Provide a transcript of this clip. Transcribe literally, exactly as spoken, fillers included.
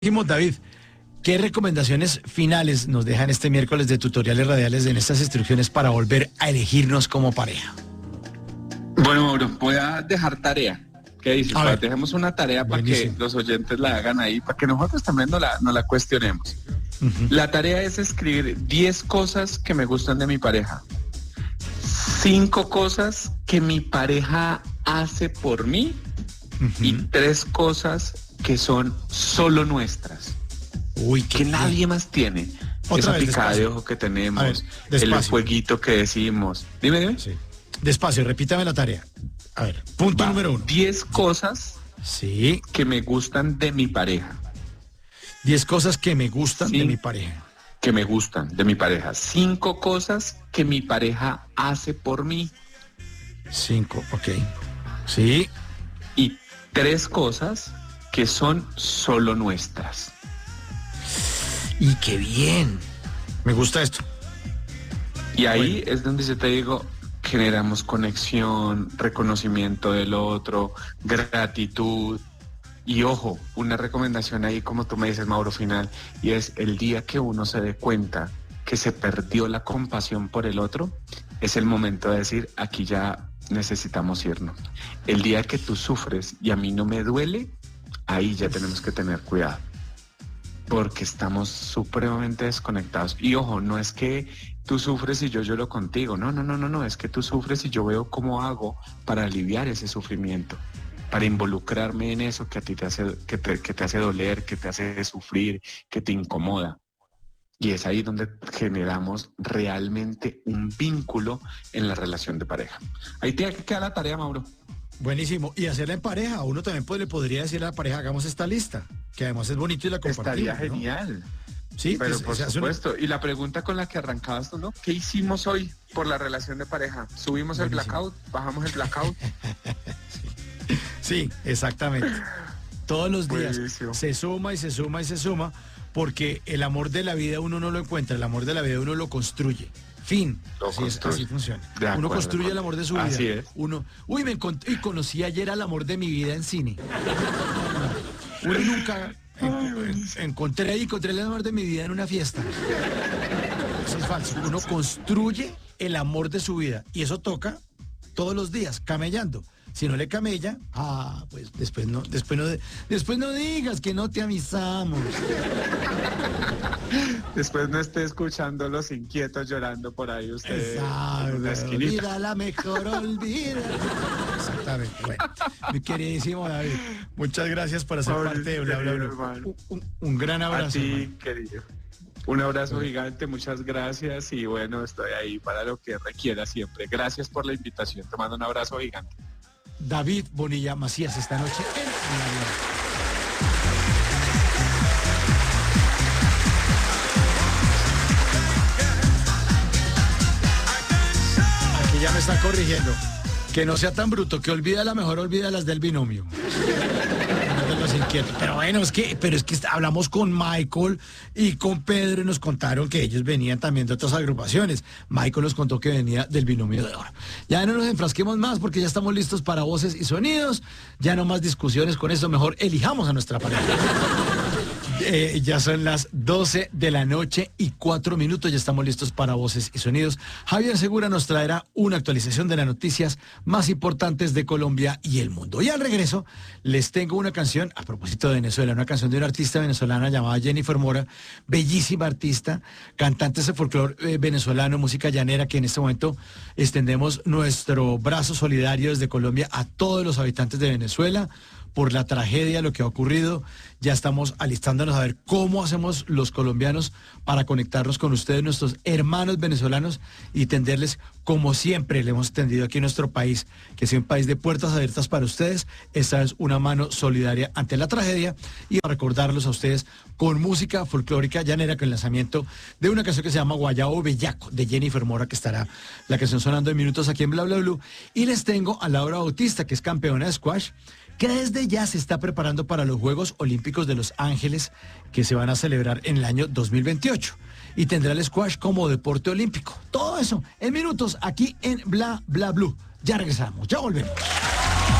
Dijimos, David, ¿qué recomendaciones finales nos dejan este miércoles de tutoriales radiales en estas instrucciones para volver a elegirnos como pareja? Bueno, Mauro, voy a dejar tarea. ¿Qué dices? A ver. Dejemos una tarea Buenísimo. para que los oyentes la hagan ahí, para que nosotros también no la, no la cuestionemos. Uh-huh. La tarea es escribir diez cosas que me gustan de mi pareja. cinco cosas que mi pareja hace por mí. Uh-huh. Y tres cosas que son solo nuestras. Uy, que nadie más tiene. Otra Esa vez, picada despacio. de ojo que tenemos, A ver, el despacio. fueguito que decimos. Dime, dime. Sí. Despacio, repítame la tarea. A ver, punto Va, número uno. diez cosas Sí, que me gustan de mi pareja. diez cosas que me gustan Sí. de mi pareja. Que me gustan de mi pareja. Cinco cosas que mi pareja hace por mí. Cinco, ok. Sí, Y tres cosas que son solo nuestras. y qué bien. Me gusta esto. Y ahí Bueno. es donde yo te digo, generamos conexión, reconocimiento del otro, gratitud. Y ojo, una recomendación ahí, como tú me dices, Mauro, final, y es el día que uno se dé cuenta que se perdió la compasión por el otro, es el momento de decir, aquí ya necesitamos irnos. El día que tú sufres y a mí no me duele, ahí ya tenemos que tener cuidado. Porque estamos supremamente desconectados. Y ojo, no es que tú sufres y yo lloro contigo. No, no, no, no, no. Es que tú sufres y yo veo cómo hago para aliviar ese sufrimiento, para involucrarme en eso que a ti te hace, que te, que te hace doler, que te hace sufrir, que te incomoda. Y es ahí donde generamos realmente un vínculo en la relación de pareja. Ahí tiene que quedar la tarea, Mauro. Buenísimo. Y hacerla en pareja. Uno también pues, le podría decir a la pareja, hagamos esta lista, que además es bonito y la compartimos. Estaría ¿no? genial. Sí, Pero pues, por se hace una- supuesto. Y la pregunta con la que arrancabas tú, ¿no? ¿Qué hicimos hoy por la relación de pareja? ¿Subimos el Buenísimo. blackout? ¿Bajamos el blackout? Sí, exactamente. Todos los días Buenísimo. se suma y se suma y se suma, porque el amor de la vida uno no lo encuentra, el amor de la vida uno lo construye. Fin. Lo Así, es, construye. así funciona. De Uno acuerdo, construye de el acuerdo. amor de su vida. Así es. Uno, uy, me encontré y conocí ayer al amor de mi vida en cine. Uno nunca en- en- encontré y encontré el amor de mi vida en una fiesta. Eso es falso. Uno construye el amor de su vida y eso toca todos los días, camellando. Si no le camella, ah, pues después no, después no, después no digas que no te avisamos. Después no esté escuchando los inquietos llorando por ahí ustedes en una Exacto. esquinita. Olvida la mejor, olvida. Exactamente. Bueno, mi queridísimo David, muchas gracias por hacer Mauricio, parte de Bla Bla querido Bla. hermano. Un, un- un gran A abrazo. ti, hermano. querido. Un abrazo gigante, muchas gracias y bueno, estoy ahí para lo que requiera siempre. Gracias por la invitación, te mando un abrazo gigante. David Bonilla Macías esta noche en Bla Bla Bla. Aquí ya me está corrigiendo. Que no sea tan bruto, que olvida la mejor, olvida las del binomio. No de los inquietos. Pero bueno, es que, pero es que hablamos con Michael y con Pedro y nos contaron que ellos venían también de otras agrupaciones. Michael nos contó que venía del binomio de oro. Ya no nos enfrasquemos más porque ya estamos listos para voces y sonidos. Ya no más discusiones con eso, mejor elijamos a nuestra pareja. Eh, ya son las doce de la noche y cuatro minutos, ya estamos listos para voces y sonidos. Javier Segura nos traerá una actualización de las noticias más importantes de Colombia y el mundo. Y al regreso les tengo una canción, a propósito de Venezuela, una canción de una artista venezolana llamada Jennifer Mora, bellísima artista, cantante de folclore eh, venezolano, música llanera, que en este momento extendemos nuestro brazo solidario desde Colombia a todos los habitantes de Venezuela por la tragedia, lo que ha ocurrido. Ya estamos alistándonos a ver cómo hacemos los colombianos para conectarnos con ustedes, nuestros hermanos venezolanos, y tenderles, como siempre le hemos tendido aquí en nuestro país, que sea un país de puertas abiertas para ustedes. Esta es una mano solidaria ante la tragedia y para recordarlos a ustedes con música folclórica llanera, con el lanzamiento de una canción que se llama Guayabo Bellaco, de Jennifer Mora, que estará la canción sonando en minutos aquí en Bla Bla Blue. Y les tengo a Laura Bautista, que es campeona de squash, que desde ya se está preparando para los Juegos Olímpicos de Los Ángeles, que se van a celebrar en el año dos mil veintiocho. Y tendrá el squash como deporte olímpico. Todo eso en minutos aquí en Bla Bla Blue. Ya regresamos, ya volvemos.